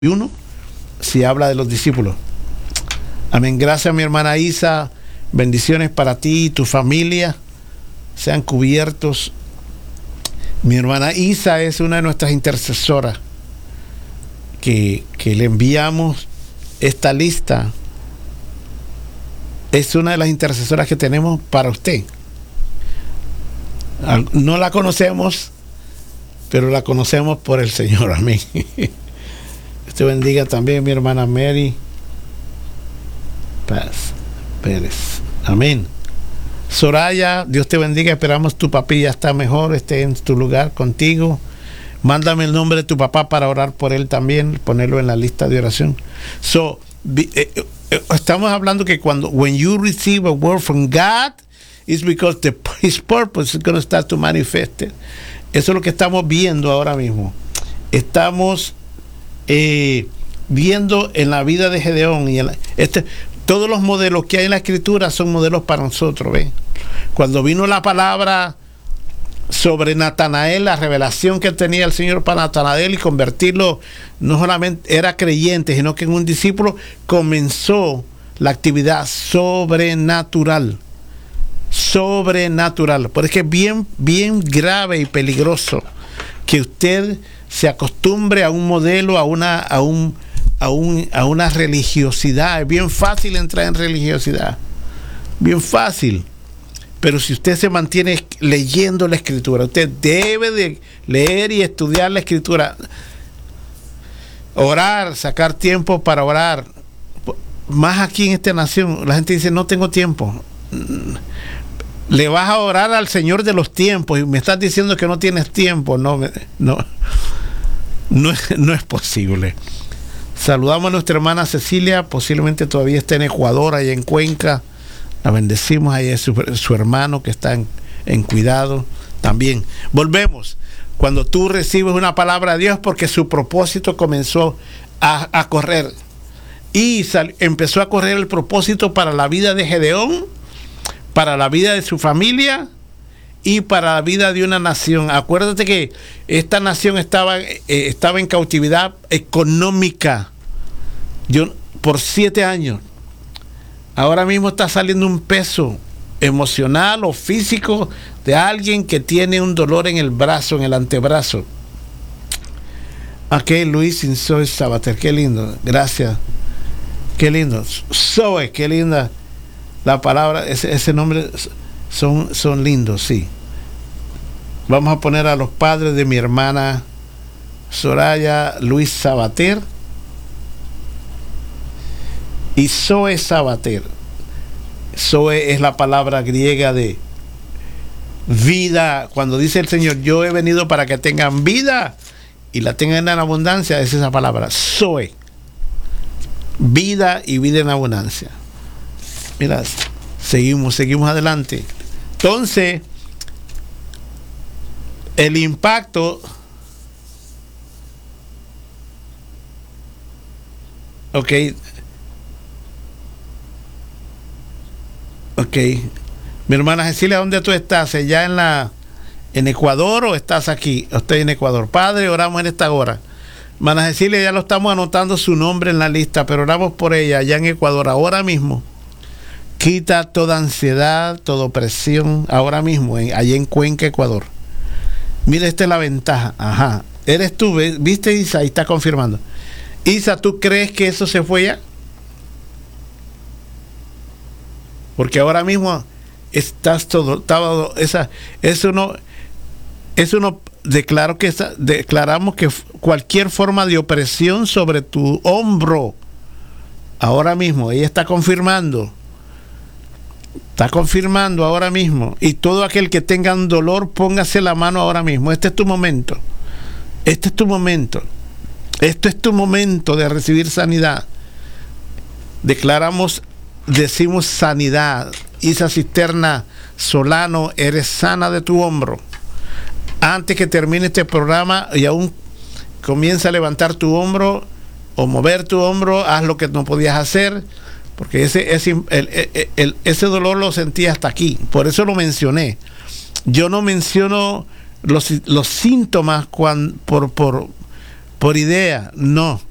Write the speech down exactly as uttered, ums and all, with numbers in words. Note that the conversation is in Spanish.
uno, si habla de los discípulos. Amén. Gracias, mi hermana Isa. Bendiciones para ti y tu familia. Sean cubiertos. Mi hermana Isa es una de nuestras intercesoras que, que le enviamos esta lista. Es una de las intercesoras que tenemos para usted. No la conocemos, pero la conocemos por el Señor. Amén. Dios te bendiga también, mi hermana Mary Paz Pérez. Amén. Soraya, Dios te bendiga. Esperamos tu papi ya está mejor, esté en tu lugar contigo. Mándame el nombre de tu papá para orar por él también, ponerlo en la lista de oración. So, eh, eh, estamos hablando que cuando when you receive a word from God, it's because the, his purpose is going to start to manifest it. Eso es lo que estamos viendo ahora mismo. Estamos eh, viendo en la vida de Gedeón y en la, este, todos los modelos que hay en la escritura son modelos para nosotros. ¿Ven? Cuando vino la palabra sobre Natanael, la revelación que tenía el Señor para Natanael y convertirlo, no solamente era creyente, sino que en un discípulo, comenzó la actividad sobrenatural. Sobrenatural. Porque es bien, bien grave y peligroso que usted se acostumbre a un modelo, a una, a un, a un, a una religiosidad. Es bien fácil entrar en religiosidad. Bien fácil. Pero si usted se mantiene leyendo la escritura, usted debe de leer y estudiar la escritura. Orar, sacar tiempo para orar. Más aquí en esta nación, la gente dice, no tengo tiempo. Le vas a orar al Señor de los tiempos y me estás diciendo que no tienes tiempo. No, no, no, no es posible. Saludamos a nuestra hermana Cecilia, posiblemente todavía está en Ecuador, allá en Cuenca. La bendecimos, ahí es su, su hermano que está en, en cuidado también. Volvemos. Cuando tú recibes una palabra de Dios, porque su propósito comenzó a, a correr. Y sal, empezó a correr el propósito para la vida de Gedeón, para la vida de su familia y para la vida de una nación. Acuérdate que esta nación estaba, eh, estaba en cautividad económica Yo, por siete años. Ahora mismo está saliendo un peso emocional o físico de alguien que tiene un dolor en el brazo, en el antebrazo. Ok, Luis Insoy Sabater, qué lindo, gracias. Qué lindo. Zoe, qué linda la palabra, ese, ese nombre son, son lindos, sí. Vamos a poner a los padres de mi hermana Soraya Luis Sabater y Zoe Sabater. Zoe es la palabra griega de vida. Cuando dice el Señor, yo he venido para que tengan vida y la tengan en abundancia, es esa palabra, Zoe. Vida y vida en abundancia. Mira, seguimos, seguimos adelante. Entonces, el impacto. Ok. Ok. Mi hermana Cecilia, ¿dónde tú estás? ¿Ya en la en Ecuador o estás aquí? Estoy en Ecuador. Padre, oramos en esta hora. Hermana Cecilia, ya lo estamos anotando su nombre en la lista, pero oramos por ella allá en Ecuador ahora mismo. Quita toda ansiedad, toda opresión ahora mismo, en, allá en Cuenca, Ecuador. Mira, esta es la ventaja. Ajá. Eres tú, ¿viste, Isa? Ahí está confirmando. Isa, ¿tú crees que eso se fue ya? Porque ahora mismo estás todo, todo esa, eso no, eso no, declaro que esa, declaramos que cualquier forma de opresión sobre tu hombro, ahora mismo, ella está confirmando, está confirmando ahora mismo, y todo aquel que tenga un dolor, póngase la mano ahora mismo, este es tu momento, este es tu momento, este es tu momento de recibir sanidad. Declaramos, decimos sanidad. Isa Cisterna Solano, eres sana de tu hombro. Antes que termine este programa y aún comienza a levantar tu hombro o mover tu hombro, haz lo que no podías hacer, porque ese, ese, el, el, el, ese dolor lo sentí hasta aquí, por eso lo mencioné. Yo no menciono los, los síntomas cuando, por, por, por idea, no.